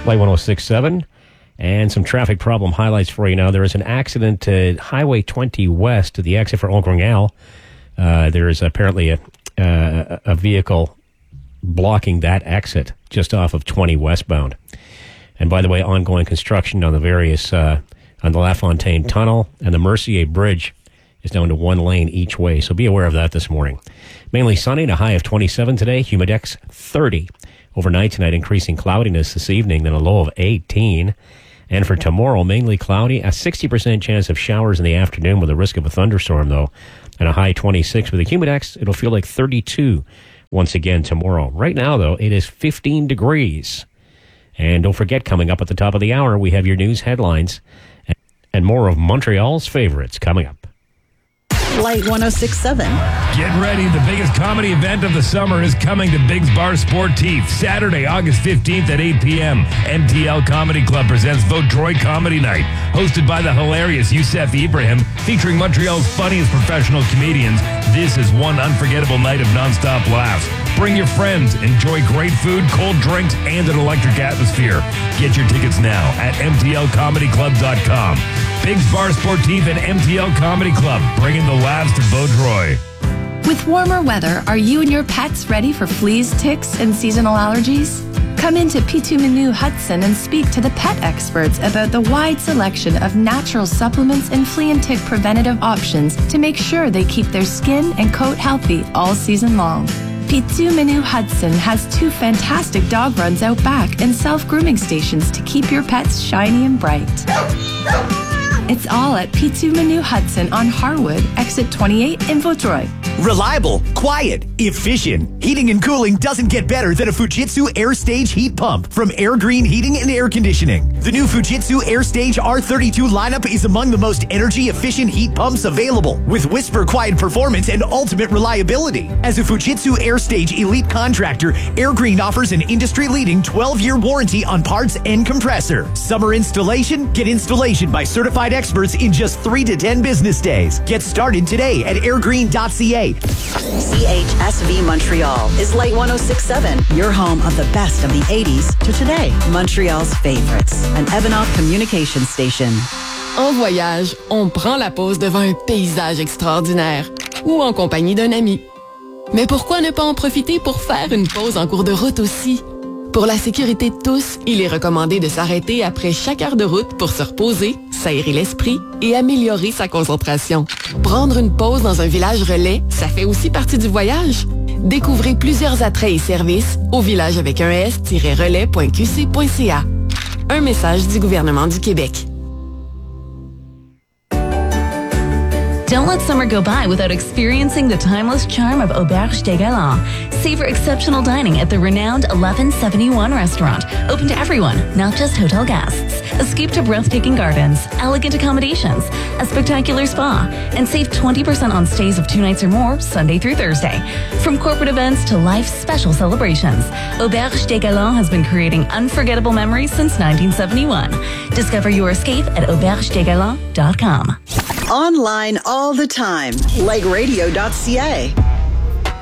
Light 106.7. And some traffic problem highlights for you now. There is an accident at Highway 20 West at the exit for Ongringel. There is apparently a vehicle blocking that exit just off of 20 westbound. And by the way, ongoing construction on the various, on the LaFontaine Tunnel and the Mercier Bridge is down to one lane each way. So be aware of that this morning. Mainly sunny and a high of 27 today. Humidex 30. Overnight tonight, increasing cloudiness this evening, then a low of 18. And for tomorrow, mainly cloudy, a 60% chance of showers in the afternoon with a risk of a thunderstorm, though, and a high 26. With a Humidex, it'll feel like 32 once again tomorrow. Right now, though, it is 15 degrees. And don't forget, coming up at the top of the hour, we have your news headlines and more of Montreal's favorites coming up. Light 106.7. Get ready. The biggest comedy event of the summer is coming to Biggs Bar Sportif. Saturday, August 15th at 8 p.m. MTL Comedy Club presents Vaudreuil Comedy Night. Hosted by the hilarious Youssef Ibrahim, featuring Montreal's funniest professional comedians. This is one unforgettable night of nonstop laughs. Bring your friends. Enjoy great food, cold drinks, and an electric atmosphere. Get your tickets now at mtlcomedyclub.com. Biggs Bar Sportif and MTL Comedy Club, bringing the laughs to Vaudreuil. With warmer weather, are you and your pets ready for fleas, ticks, and seasonal allergies? Come into Pitu Menu Hudson and speak to the pet experts about the wide selection of natural supplements and flea and tick preventative options to make sure they keep their skin and coat healthy all season long. Pitu Menu Hudson has 2 fantastic dog runs out back and self-grooming stations to keep your pets shiny and bright. It's all at Pitu Menu Hudson on Harwood, exit 28 in Vaudreuil. Reliable, quiet, efficient. Heating and cooling doesn't get better than a Fujitsu AirStage heat pump from Air Green Heating and Air Conditioning. The new Fujitsu AirStage R32 lineup is among the most energy-efficient heat pumps available, with whisper-quiet performance and ultimate reliability. As a Fujitsu AirStage elite contractor, Air Green offers an industry-leading 12-year warranty on parts and compressor. Summer installation? Get installation by certified experts in just 3 to 10 business days. Get started today at airgreen.ca. CHSV Montreal is Light 106.7, your home of the best of the 80s to today. Montreal's favorites, an Evanov communication station. En voyage, on prend la pause devant un paysage extraordinaire ou en compagnie d'un ami. Mais pourquoi ne pas en profiter pour faire une pause en cours de route aussi? Pour la sécurité de tous, il est recommandé de s'arrêter après chaque heure de route pour se reposer, s'aérer l'esprit et améliorer sa concentration. Prendre une pause dans un village relais, ça fait aussi partie du voyage. Découvrez plusieurs attraits et services au village avec un s-relais.qc.ca. Un message du gouvernement du Québec. Don't let summer go by without experiencing the timeless charm of Auberge des Galants. Savor exceptional dining at the renowned 1171 restaurant, open to everyone, not just hotel guests. Escape to breathtaking gardens, elegant accommodations, a spectacular spa, and save 20% on stays of 2 nights or more, Sunday through Thursday. From corporate events to life's special celebrations, Auberge des Galants has been creating unforgettable memories since 1971. Discover your escape at aubergedesgalants.com. Online all the time. LikeRadio.ca.